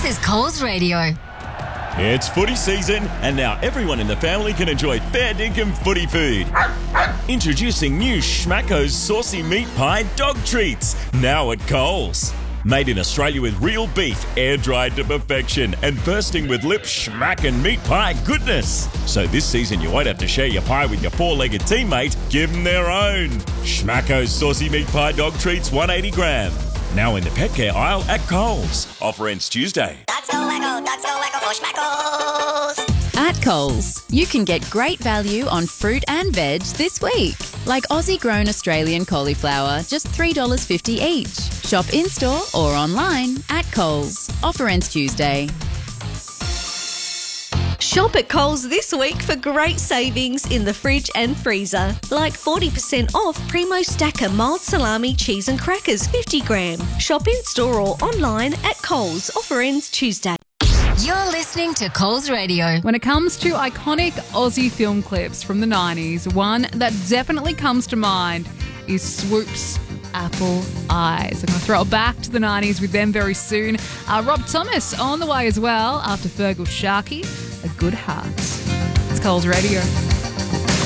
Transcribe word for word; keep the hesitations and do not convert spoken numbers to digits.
is Coles Radio. It's footy season, and now everyone in the family can enjoy fair dinkum footy food. Introducing new Schmacko's Saucy Meat Pie Dog Treats, now at Coles. Made in Australia with real beef, air-dried to perfection, and bursting with lip schmackin' meat pie goodness. So this season you won't have to share your pie with your four-legged teammate, give them their own. Schmacko's Saucy Meat Pie Dog Treats, one hundred eighty gram. Now in the pet care aisle at Coles. Offer ends Tuesday. Dogs go wacko, dogs go wacko for Schmackos. At Coles, you can get great value on fruit and veg this week. Like Aussie-grown Australian cauliflower, just three dollars fifty each. Shop in-store or online at Coles. Offer ends Tuesday. Shop at Coles this week for great savings in the fridge and freezer. Like forty percent off Primo Stacker mild salami cheese and crackers fifty gram. Shop in-store or online at Coles. Offer ends Tuesday. You're listening to Coles Radio. When it comes to iconic Aussie film clips from the nineties, one that definitely comes to mind is Swoop's Apple Eyes. I'm going to throw it back to the nineties with them very soon. Uh, Rob Thomas on the way as well after Fergal Sharkey, A Good Heart. It's Coles Radio.